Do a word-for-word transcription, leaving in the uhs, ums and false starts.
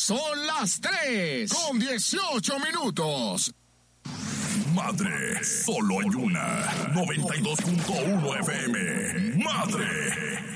Son las tres con dieciocho minutos. Madre, solo hay una. noventa y dos punto uno F M. Madre.